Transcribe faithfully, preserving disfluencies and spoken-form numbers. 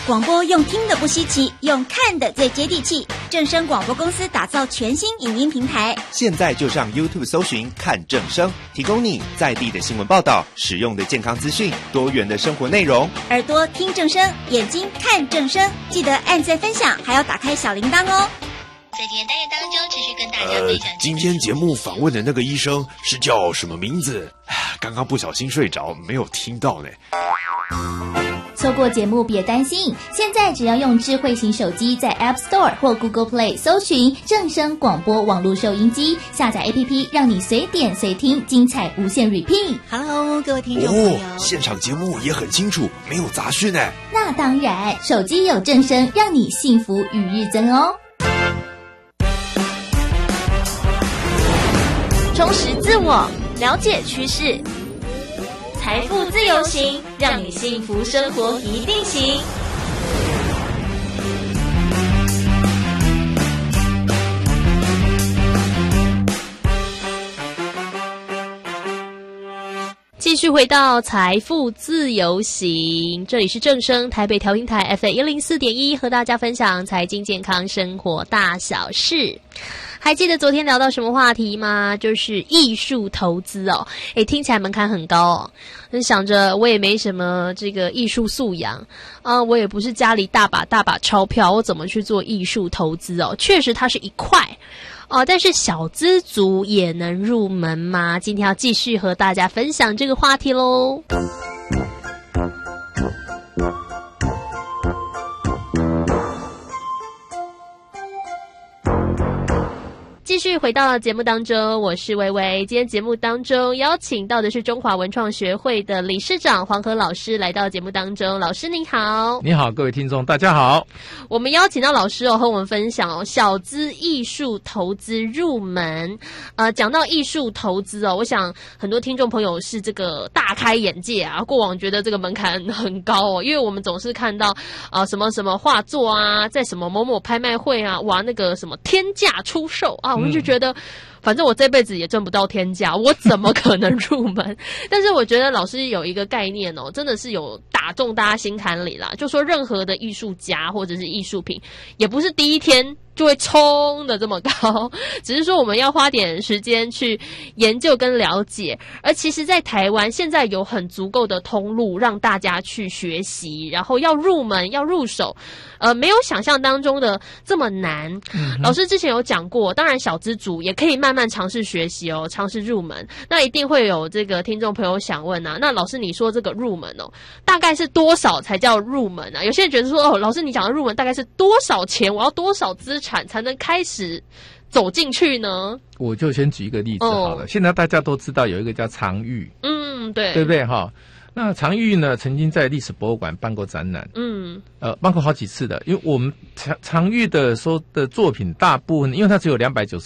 广播用听的不稀奇，用看的最接地气。正声广播公司打造全新影音平台， 现在就上 YouTube 搜寻看正声，提供你在地的新闻报道、实用的健康资讯、多元的生活内容。 耳朵听正声，眼睛看正声，记得按赞分享，还要打开小铃铛哦。 在今天单元当中，持续跟大家分享、 呃。今天节目访问的那个医生是叫什么名字？刚刚不小心睡着，没有听到呢。 错过节目别担心，现在只要用智慧型手机在 App Store 或 Google Play 搜寻正声广播网络收音机，下载 A P P， 让你随点随听，精彩无限 repeat。 Hello， 各位听众朋友， 哦，现场节目也很清楚，没有杂讯呢。 那当然，手机有正声，让你幸福与日增哦。 充实自我，了解趋势，财富自由行，让你幸福生活一定行。继续回到财富自由行，这里是正声台北调频台 F M 一零四点一，和大家分享财经健康生活大小事。还记得昨天聊到什么话题吗？就是艺术投资哦。诶，听起来门槛很高哦。想着我也没什么这个艺术素养啊，我也不是家里大把大把钞票，我怎么去做艺术投资哦？确实它是一块哦，但是小资族也能入门吗？今天要继续和大家分享这个话题咯。继续回到节目当中，我是薇薇。今天节目当中邀请到的是中华文创学会的理事长黄河老师来到节目当中。老师您好。 你好，各位听众大家好。 我们邀请到老师哦，和我们分享哦小资艺术投资入门。呃，讲到艺术投资哦，我想很多听众朋友是这个大开眼界啊。过往觉得这个门槛很高哦，因为我们总是看到啊、呃、什么什么画作啊，在什么某某拍卖会啊，哇那个什么天价出售啊。我们就觉得反正我这辈子也挣不到天价，我怎么可能入门？但是我觉得老师有一个概念哦，真的是有打中大家心坎里啦，就说任何的艺术家或者是艺术品也不是第一天就会冲的这么高，只是说我们要花点时间去研究跟了解。而其实在台湾现在有很足够的通路让大家去学习，然后要入门要入手呃，没有想象当中的这么难、嗯、老师之前有讲过，当然小资族也可以慢慢尝试学习哦，尝试入门。那一定会有这个听众朋友想问啊，那老师你说这个入门哦，大概是多少才叫入门啊？有些人觉得说哦，老师你讲的入门大概是多少钱，我要多少资产才能开始走进去呢？ 我就先举一个例子好了、哦、现在大家都知道有一个叫常玉， 嗯，对， 对不对哈？那常玉呢，曾经在历史博物馆办过展览， 嗯， 呃，办过好几次的。因为我们常常玉的说的作品，大部分因为它只有两百九十